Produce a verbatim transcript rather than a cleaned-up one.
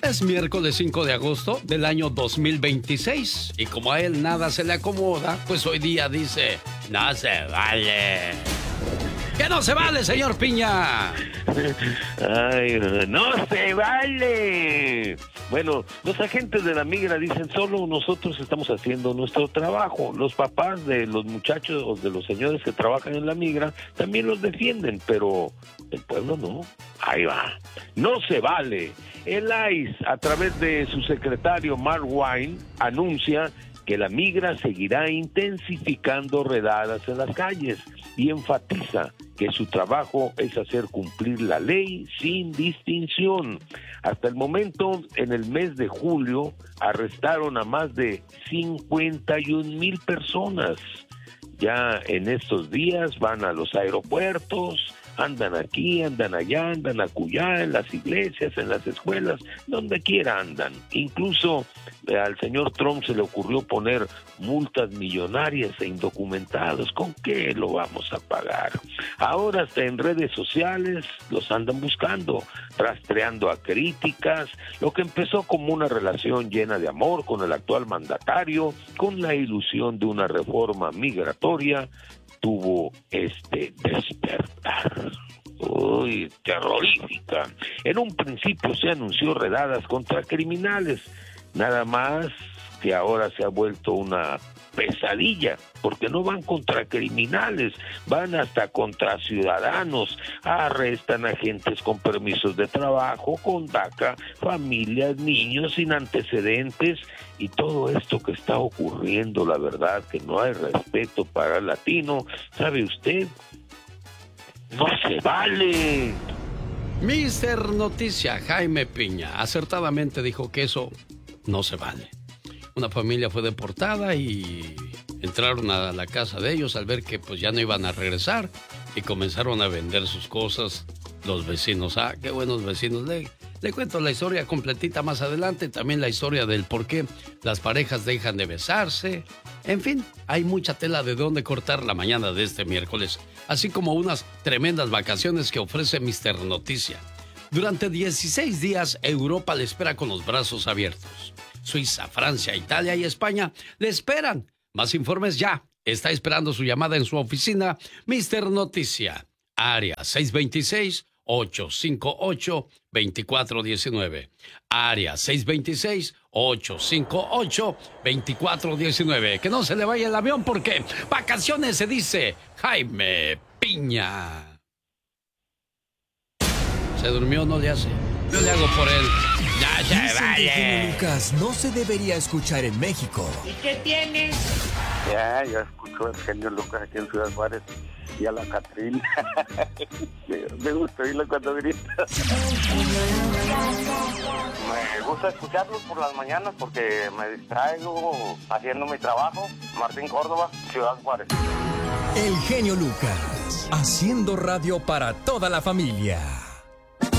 Es miércoles cinco de agosto del año dos mil veintiséis y como a él nada se le acomoda, pues hoy día dice, no se vale. ¿Qué no se vale, señor Piña? Ay, no se vale. Bueno, los agentes de la migra dicen, solo nosotros estamos haciendo nuestro trabajo. Los papás de los muchachos o de los señores que trabajan en la migra también los defienden, pero el pueblo no. Ahí va. No se vale. El I C E, a través de su secretario Mark Wine, anuncia que la migra seguirá intensificando redadas en las calles y enfatiza que su trabajo es hacer cumplir la ley sin distinción. Hasta el momento, en el mes de julio, arrestaron a más de cincuenta y un mil personas. Ya en estos días van a los aeropuertos, andan aquí, andan allá, andan acullá, en las iglesias, en las escuelas, donde quiera andan. Incluso eh, al señor Trump se le ocurrió poner multas millonarias e indocumentados. ¿Con qué lo vamos a pagar? Ahora hasta en redes sociales los andan buscando, rastreando a críticas. Lo que empezó como una relación llena de amor con el actual mandatario, con la ilusión de una reforma migratoria, tuvo este despertar. Uy, terrorífica. En un principio se anunció redadas contra criminales, nada más que ahora se ha vuelto una pesadilla, porque no van contra criminales, van hasta contra ciudadanos, arrestan a agentes con permisos de trabajo, con DACA, familias, niños sin antecedentes, y todo esto que está ocurriendo, la verdad que no hay respeto para el latino, ¿sabe usted? ¡No se vale! Mister Noticia, Jaime Piña, acertadamente dijo que eso no se vale. Una familia fue deportada y entraron a la casa de ellos al ver que pues ya no iban a regresar y comenzaron a vender sus cosas los vecinos. Ah, qué buenos vecinos. Le, le cuento la historia completita más adelante, también la historia del por qué las parejas dejan de besarse. En fin, hay mucha tela de dónde cortar la mañana de este miércoles, así como unas tremendas vacaciones que ofrece Mister Noticia. Durante dieciséis días, Europa le espera con los brazos abiertos. Suiza, Francia, Italia y España le esperan. Más informes ya. Está esperando su llamada en su oficina, Mister Noticia. Área seis dos seis, ocho cinco ocho, dos cuatro uno nueve. Área seis dos seis, ocho cinco ocho, dos cuatro uno nueve. Que no se le vaya el avión porque vacaciones se dice Jaime Piña. Se durmió, no le hace. Yo le hago por él. Ya se Dicen vale. que el genio Lucas no se debería escuchar en México. ¿Y qué tienes? Ya, yo escucho el genio Lucas aquí en Ciudad Juárez y a la Catrina. Me gusta oírlo cuando grita. Me gusta escucharlos por las mañanas porque me distraigo haciendo mi trabajo. Martín Córdoba, Ciudad Juárez. El genio Lucas, haciendo radio para toda la familia.